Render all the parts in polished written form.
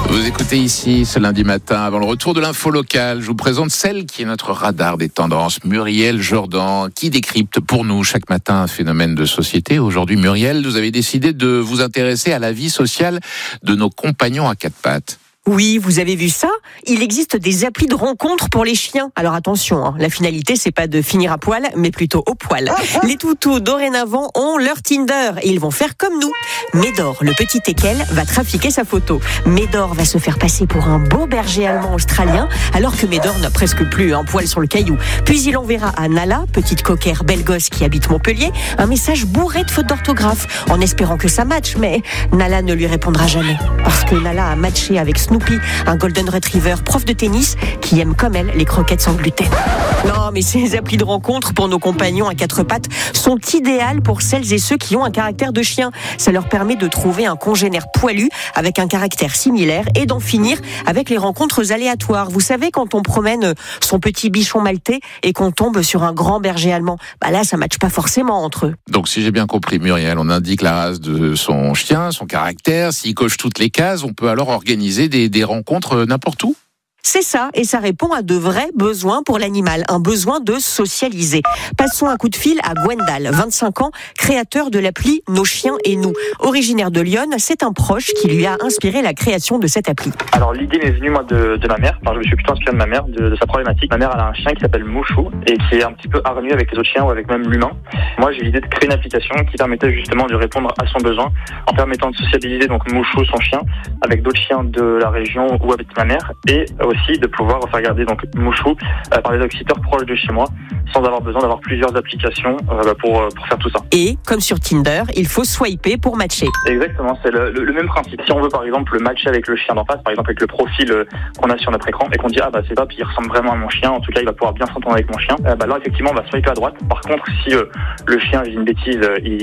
Vous écoutez ici ce lundi matin, avant le retour de l'info locale, je vous présente celle qui est notre radar des tendances, Muriel Jourdan, qui décrypte pour nous chaque matin un phénomène de société. Aujourd'hui, Muriel, vous avez décidé de vous intéresser à la vie sociale de nos compagnons à quatre pattes. Oui, vous avez vu ça ? Il existe des applis de rencontres pour les chiens. Alors attention, la finalité, c'est pas de finir à poil, mais plutôt au poil. Les toutous, dorénavant, ont leur Tinder et ils vont faire comme nous. Médor, le petit teckel, va trafiquer sa photo. Médor va se faire passer pour un beau berger allemand australien, alors que Médor n'a presque plus un poil sur le caillou. Puis il enverra à Nala, petite coquère belle gosse qui habite Montpellier, un message bourré de fautes d'orthographe, en espérant que ça matche, mais Nala ne lui répondra jamais. Parce que Nala a matché avec Snoopy, un golden retriever prof de tennis qui aime comme elle les croquettes sans gluten. Non, mais ces applis de rencontre pour nos compagnons à quatre pattes sont idéales pour celles et ceux qui ont un caractère de chien. Ça leur permet de trouver un congénère poilu avec un caractère similaire et d'en finir avec les rencontres aléatoires. Vous savez, quand on promène son petit bichon maltais et qu'on tombe sur un grand berger allemand, là, ça matche pas forcément entre eux. Donc, si j'ai bien compris, Muriel, on indique la race de son chien, son caractère. S'il coche toutes les cases, on peut alors organiser des rencontres n'importe où ? C'est ça, et ça répond à de vrais besoins pour l'animal, un besoin de socialiser. Passons un coup de fil à Gwendal, 25 ans, créateur de l'appli Nos chiens et nous. Originaire de Lyon, c'est un proche qui lui a inspiré la création de cette appli. Alors l'idée m'est venue moi de ma mère, je me suis plutôt inspiré de ma mère, de sa problématique. Ma mère elle a un chien qui s'appelle Mouchou et qui est un petit peu hargneux avec les autres chiens ou avec même l'humain. Moi j'ai l'idée de créer une application qui permettait justement de répondre à son besoin en permettant de sociabiliser donc Mouchou, son chien, avec d'autres chiens de la région où habite ma mère et aussi de pouvoir faire garder donc Mouchou par des dog-sitters proches de chez moi sans avoir besoin d'avoir plusieurs applications pour faire tout ça. Et comme sur Tinder, il faut swiper pour matcher. Exactement, c'est le même principe. Si on veut par exemple le matcher avec le chien d'en face, par exemple avec le profil qu'on a sur notre écran et qu'on dit c'est top, il ressemble vraiment à mon chien, en tout cas il va pouvoir bien s'entendre avec mon chien, là effectivement on va swiper à droite. Par contre si le chien, je dis une bêtise,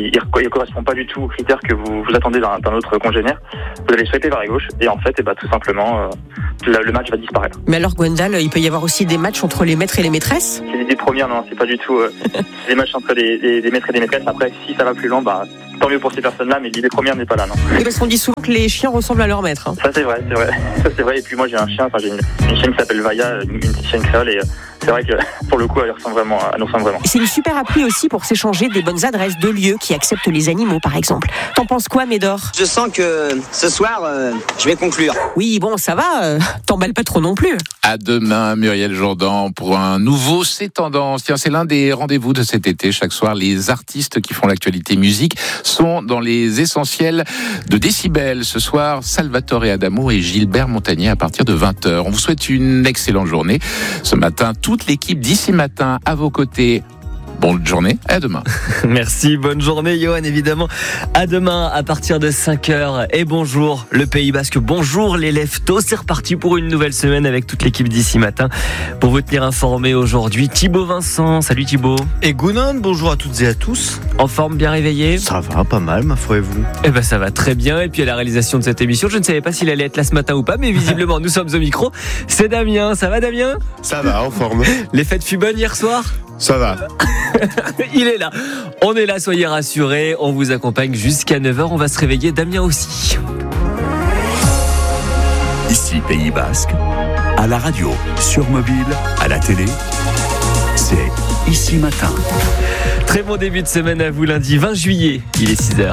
il correspond pas du tout aux critères que vous attendez d'un autre congénère, vous allez swiper vers la gauche et en fait tout simplement le match va disparaître. Mais alors Gwendal, il peut y avoir aussi des matchs entre les maîtres et les maîtresses ? C'est l'idée première, non, c'est pas du tout des matchs entre des maîtres et des maîtresses. Après, si ça va plus loin, tant mieux pour ces personnes-là, mais l'idée première n'est pas là, non. Et parce qu'on dit souvent que les chiens ressemblent à leur maître. Ça c'est vrai. Ça c'est vrai. Et puis moi j'ai un chien, j'ai une chienne qui s'appelle Vaya, une petite chienne créole et c'est vrai que pour le coup elle nous ressemble vraiment. C'est une super appli aussi pour s'échanger des bonnes adresses de lieux qui acceptent les animaux par exemple. T'en penses quoi Médor ? Je sens que ce soir je vais conclure. Oui bon ça va, t'emballes pas trop non plus. À demain Muriel Jourdan pour un nouveau C'est Tendance. Tiens, c'est l'un des rendez-vous de cet été. Chaque soir, les artistes qui font l'actualité musique sont dans les essentiels de Décibel. Ce soir, Salvatore Adamo et Gilbert Montagnier à partir de 20h. On vous souhaite une excellente journée. Ce matin, toute l'équipe d'Ici Matin à vos côtés. Bonne journée, à demain. Merci, bonne journée Johan, évidemment. À demain à partir de 5h. Et bonjour le Pays Basque, bonjour les leftos. C'est reparti pour une nouvelle semaine avec toute l'équipe d'Ici Matin. Pour vous tenir informé aujourd'hui, Thibaut Vincent. Salut Thibaut. Et Gounon, bonjour à toutes et à tous. En forme, bien réveillé ? Ça va, pas mal, ma foi et vous ? Ça va très bien. Et puis à la réalisation de cette émission, je ne savais pas s'il allait être là ce matin ou pas, mais visiblement nous sommes au micro. C'est Damien, ça va Damien ? Ça va, en forme. Les fêtes fut bonnes hier soir ? Ça va. Il est là. On est là, soyez rassurés. On vous accompagne jusqu'à 9h. On va se réveiller, Damien aussi. Ici Pays Basque, à la radio, sur mobile, à la télé, c'est Ici Matin. Très bon début de semaine à vous, lundi 20 juillet. Il est 6h.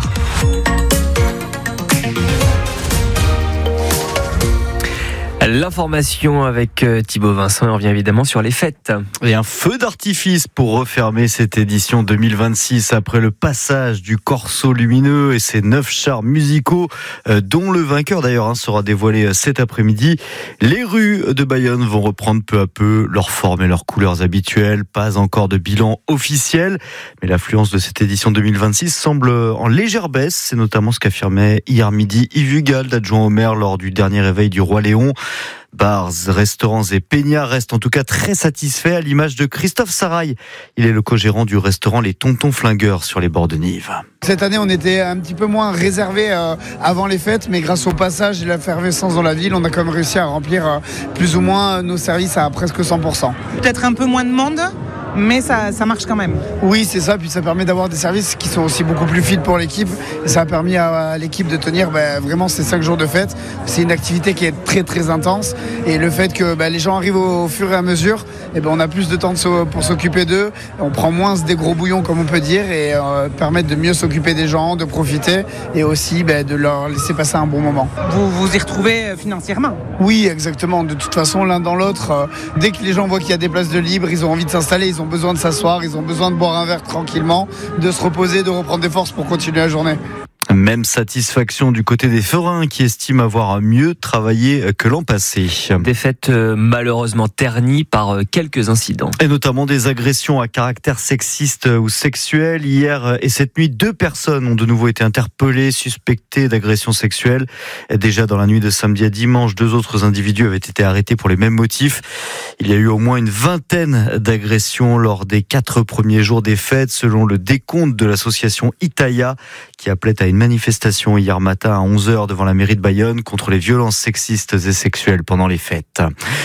L'information avec Thibaut Vincent et on revient évidemment sur les fêtes. Et un feu d'artifice pour refermer cette édition 2026 après le passage du Corso lumineux et ses 9 chars musicaux dont le vainqueur d'ailleurs sera dévoilé cet après-midi. Les rues de Bayonne vont reprendre peu à peu leur forme et leurs couleurs habituelles. Pas encore de bilan officiel, mais l'affluence de cette édition 2026 semble en légère baisse. C'est notamment ce qu'affirmait hier midi Yves Hugal, adjoint au maire lors du dernier réveil du Roi Léon. Bars, restaurants et peignards restent en tout cas très satisfaits à l'image de Christophe Sarail. Il est le co-gérant du restaurant Les Tontons Flingueurs sur les bords de Nive. Cette année, on était un petit peu moins réservé avant les fêtes, mais grâce au passage et l'effervescence dans la ville, on a quand même réussi à remplir plus ou moins nos services à presque 100%. Peut-être un peu moins de monde ? mais ça marche quand même. Oui, c'est ça. Puis ça permet d'avoir des services qui sont aussi beaucoup plus fit pour l'équipe. Et ça a permis à l'équipe de tenir vraiment ces 5 jours de fête. C'est une activité qui est très très intense. Et le fait que les gens arrivent au fur et à mesure, on a plus de temps pour s'occuper d'eux. On prend moins des gros bouillons, comme on peut dire, et permettre de mieux s'occuper des gens, de profiter et aussi de leur laisser passer un bon moment. Vous vous y retrouvez financièrement ? Oui, exactement. De toute façon, l'un dans l'autre, dès que les gens voient qu'il y a des places de libre, ils ont envie de s'installer, ils ont besoin de s'asseoir, ils ont besoin de boire un verre tranquillement, de se reposer, de reprendre des forces pour continuer la journée. Même satisfaction du côté des forains qui estiment avoir mieux travaillé que l'an passé. Des fêtes malheureusement ternies par quelques incidents. Et notamment des agressions à caractère sexiste ou sexuel. Hier et cette nuit, 2 personnes ont de nouveau été interpellées, suspectées d'agressions sexuelles. Déjà dans la nuit de samedi à dimanche, 2 autres individus avaient été arrêtés pour les mêmes motifs. Il y a eu au moins une vingtaine d'agressions lors des 4 premiers jours des fêtes, selon le décompte de l'association Itaïa, qui appelait à une manifestation hier matin à 11h devant la mairie de Bayonne contre les violences sexistes et sexuelles pendant les fêtes.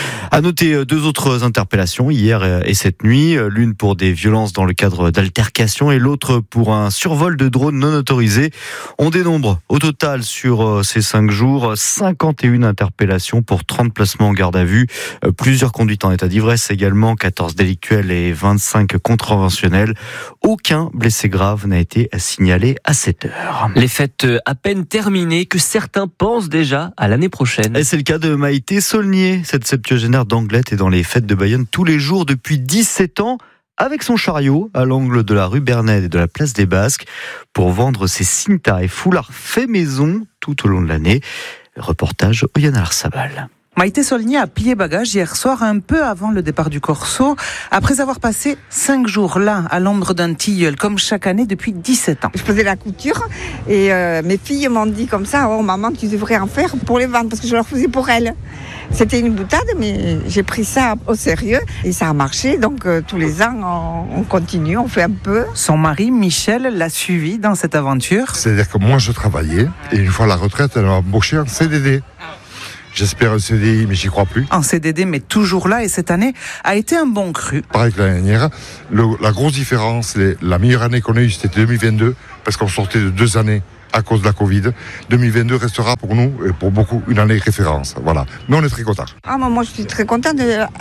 À noter 2 autres interpellations hier et cette nuit, l'une pour des violences dans le cadre d'altercations et l'autre pour un survol de drone non autorisé. On dénombre au total sur ces 5 jours 51 interpellations pour 30 placements en garde à vue, plusieurs conduites en état d'ivresse également, 14 délictuels et 25 contraventionnels. Aucun blessé grave n'a été signalé à cette heure. Les fêtes à peine terminées que certains pensent déjà à l'année prochaine. Et c'est le cas de Maïté Saulnier, cette septuagénaire d'Anglet est dans les fêtes de Bayonne tous les jours depuis 17 ans avec son chariot à l'angle de la rue Bernède et de la place des Basques pour vendre ses cintas et foulards faits maison tout au long de l'année. Reportage Oyana Arsabal. Maïté Saulnier a plié bagage hier soir, un peu avant le départ du Corso, après avoir passé 5 jours là, à l'ombre d'un tilleul, comme chaque année depuis 17 ans. Je faisais la couture et mes filles m'ont dit comme ça, oh maman, tu devrais en faire pour les vendre, parce que je leur faisais pour elles. C'était une boutade, mais j'ai pris ça au sérieux et ça a marché. Donc tous les ans, on continue, on fait un peu. Son mari, Michel, l'a suivi dans cette aventure. C'est-à-dire que moi, je travaillais et une fois à la retraite, elle m'a embauché en CDD. J'espère un CDI, mais j'y crois plus. En CDD, mais toujours là, et cette année a été un bon cru. Pareil que l'année dernière, la grosse différence, la meilleure année qu'on a eue, c'était 2022, parce qu'on sortait de 2 années à cause de la Covid. 2022 restera pour nous, et pour beaucoup, une année référence. Voilà. Mais on est très contents. Moi, je suis très contente.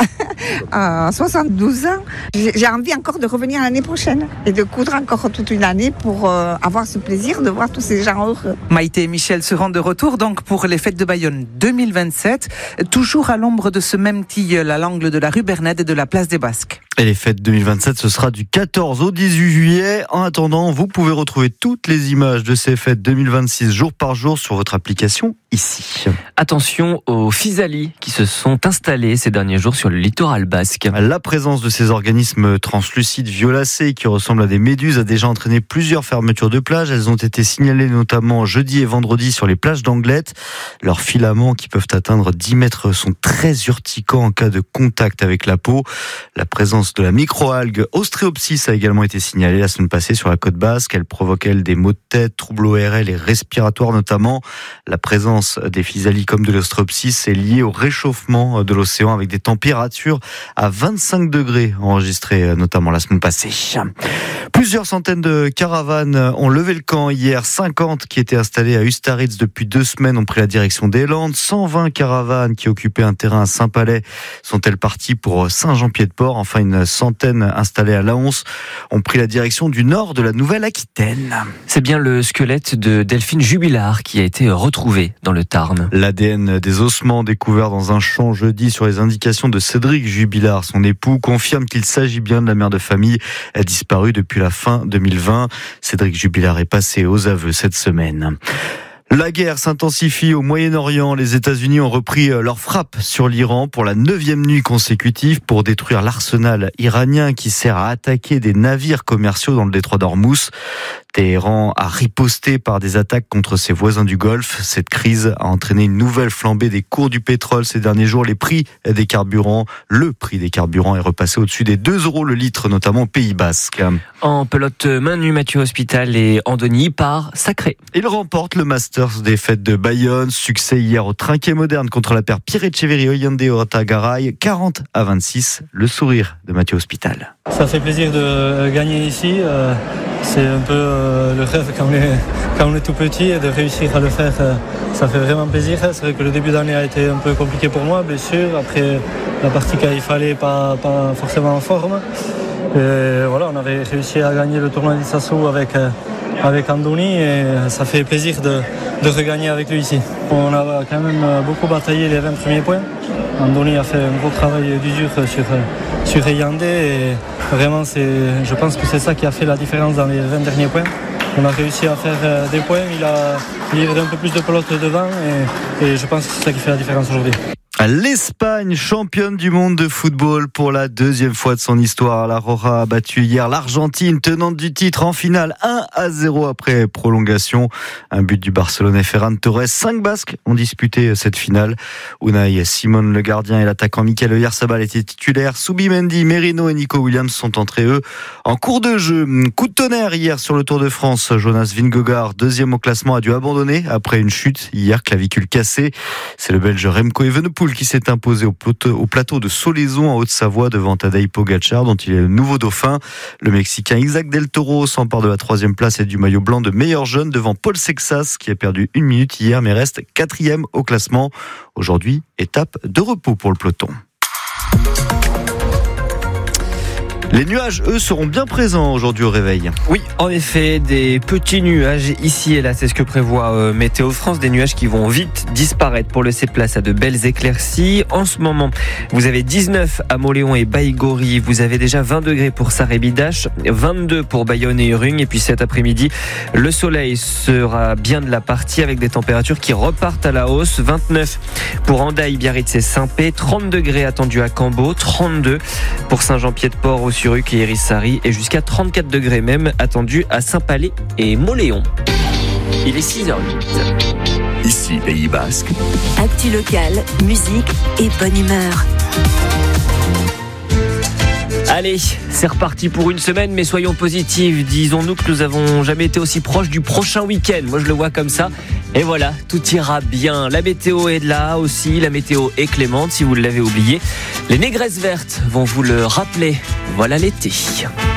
À 72 ans, j'ai envie encore de revenir l'année prochaine et de coudre encore toute une année pour avoir ce plaisir de voir tous ces gens heureux. Maïté et Michel seront de retour donc pour les fêtes de Bayonne 2027, toujours à l'ombre de ce même tilleul à l'angle de la rue Bernède et de la place des Basques. Et les fêtes 2027, ce sera du 14 au 18 juillet. En attendant, vous pouvez retrouver toutes les images de ces fêtes 2026 jour par jour sur votre application ici. Attention aux physalis qui se sont installés ces derniers jours sur le littoral basque. La présence de ces organismes translucides violacés qui ressemblent à des méduses a déjà entraîné plusieurs fermetures de plages. Elles ont été signalées notamment jeudi et vendredi sur les plages d'Anglet. Leurs filaments qui peuvent atteindre 10 mètres sont très urticants en cas de contact avec la peau. La présence de la microalgue Ostreopsis a également été signalée la semaine passée sur la côte basque. Elle provoque des maux de tête, troubles ORL et respiratoires notamment. La présence des physalis comme de l'Ostreopsis est liée au réchauffement de l'océan avec des températures à 25 degrés enregistrées notamment la semaine passée. Plusieurs centaines de caravanes ont levé le camp hier. 50 qui étaient installées à Ustaritz depuis 2 semaines ont pris la direction des Landes. 120 caravanes qui occupaient un terrain à Saint-Palais sont-elles parties pour Saint-Jean-Pied-de-Port. Enfin, une centaine installées à Laons ont pris la direction du nord de la Nouvelle-Aquitaine. C'est bien le squelette de Delphine Jubilard qui a été retrouvé dans le Tarn. L'ADN des ossements découverts dans un champ jeudi sur les indications de Cédric Jubilard, son époux, confirme qu'il s'agit bien de la mère de famille disparue depuis la fin 2020. Cédric Jubilard est passé aux aveux cette semaine. La guerre s'intensifie au Moyen-Orient. Les États-Unis ont repris leur frappe sur l'Iran pour la 9e nuit consécutive pour détruire l'arsenal iranien qui sert à attaquer des navires commerciaux dans le détroit d'Ormuz. Téhéran a riposté par des attaques contre ses voisins du Golfe. Cette crise a entraîné une nouvelle flambée des cours du pétrole ces derniers jours. Le prix des carburants est repassé au-dessus des 2 € le litre, notamment au Pays Basque. En pelote main nue, Mathieu Hospital et Andoni part sacré. Il remporte le Masters des Fêtes de Bayonne. Succès hier au trinquet moderne contre la paire Pierre-Etcheverry Oyande Otagaray. 40-26. Le sourire de Mathieu Hospital. Ça fait plaisir de gagner ici. C'est un peu le rêve quand on est tout petit, et de réussir à le faire, ça fait vraiment plaisir. C'est vrai que le début d'année a été un peu compliqué pour moi, blessure. Après la partie qu'il fallait, pas forcément en forme. Et voilà, on avait réussi à gagner le tournoi d'Issasso avec Andoni, et ça fait plaisir de regagner avec lui ici. On a quand même beaucoup bataillé les 20 premiers points. Andoni a fait un gros travail d'usure sur Eyande, et vraiment je pense que c'est ça qui a fait la différence dans les 20 derniers points. On a réussi à faire des points, il a livré un peu plus de pelote devant, et je pense que c'est ça qui fait la différence aujourd'hui. L'Espagne, championne du monde de football pour la 2e fois de son histoire. La Roja a battu hier l'Argentine, tenante du titre, en finale 1-0 après prolongation. Un but du Barcelonais Ferran Torres. 5 Basques ont disputé cette finale. Unai Simon, le gardien, et l'attaquant Mikel Oyarzabal étaient titulaires. Subimendi, Merino et Nico Williams sont entrés, eux, en cours de jeu. Coup de tonnerre hier sur le Tour de France. Jonas Vingegaard, 2e au classement, a dû abandonner après une chute hier, clavicule cassée. C'est le Belge Remco Evenepoel qui s'est imposé au plateau de Solaizon en Haute-Savoie devant Tadej Pogacar, dont il est le nouveau dauphin. Le Mexicain Isaac Del Toro s'empare de la 3e place et du maillot blanc de meilleur jeune devant Paul Sexas, qui a perdu 1 minute hier mais reste 4e au classement. Aujourd'hui, étape de repos pour le peloton. Les nuages, eux, seront bien présents aujourd'hui au réveil. Oui, en effet, des petits nuages ici et là, c'est ce que prévoit Météo France. Des nuages qui vont vite disparaître pour laisser place à de belles éclaircies. En ce moment, vous avez 19 à Moléon et Baïgori. Vous avez déjà 20 degrés pour Sarre-et-Bidache, 22 pour Bayonne et Urung. Et puis cet après-midi, le soleil sera bien de la partie avec des températures qui repartent à la hausse. 29 pour Andaille, Biarritz et Saint-Pé. 30 degrés attendus à Cambo. 32 pour Saint-Jean-Pied-de-Port au Suruc et Hérissari, et jusqu'à 34 degrés même attendus à Saint-Palais et Moléon. Il est 6h08. Ici, Pays Basque. Actu local, musique et bonne humeur. Allez, c'est reparti pour une semaine, mais soyons positifs. Disons-nous que nous avons jamais été aussi proches du prochain week-end. Moi, je le vois comme ça. Et voilà, tout ira bien. La météo est là aussi. La météo est clémente, si vous l'avez oublié. Les négresses vertes vont vous le rappeler. Voilà l'été.